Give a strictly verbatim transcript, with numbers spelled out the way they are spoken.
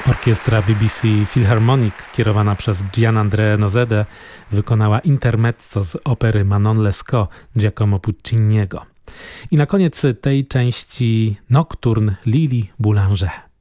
Orkiestra B B C Philharmonic, kierowana przez Gian-André Nozedę, wykonała intermezzo z opery Manon Lescaut Giacomo Pucciniego. I na koniec tej części Nocturne Lili Boulanger.